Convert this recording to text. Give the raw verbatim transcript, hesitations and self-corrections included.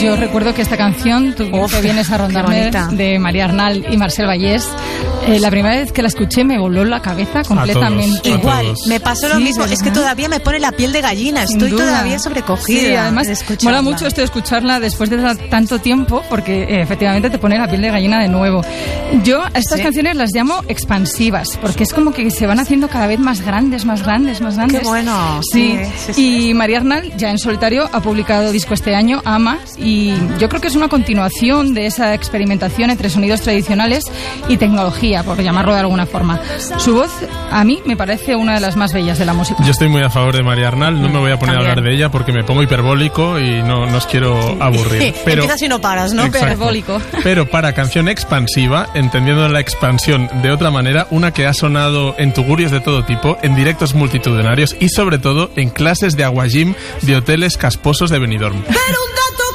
Yo recuerdo que esta canción, tú Uf, que vienes a rondarme, de María Arnal y Marcel Vallés, eh, la primera vez que la escuché me voló la cabeza completamente. A todos, a Igual, todos. Me pasó lo sí, mismo, ¿verdad? Es que todavía me pone la piel de gallina, Sin estoy duda. todavía sobrecogida. Sí, además mola mucho esto de escucharla después de tanto tiempo, porque eh, efectivamente te pone la piel de gallina de nuevo. Yo a estas ¿Sí? canciones las llamo expansivas, porque es como que se van haciendo cada vez más grandes, más grandes, más grandes. Qué bueno. Sí, sí, sí. Y María Arnal, ya en solitario, ha publicado disco este año, Ama, y yo creo que es una continuación de esa experimentación entre sonidos tradicionales y tecnología, por llamarlo de alguna forma. Su voz, a mí, me parece una de las más bellas de la música. Yo estoy muy a favor de María Arnal, no me voy a poner También. a hablar de ella porque me pongo hiperbólico y no, no os quiero sí. aburrir. Pero, Empiezas y no paras, ¿no? Exacto. Hiperbólico. Pero para canción expansiva, entendiendo la expansión de otra manera, una que ha sonado en tugurios de todo tipo, en directos multitudinarios y sobre todo en clases de aguagym de hoteles casposos de Benidorm. Pero un dato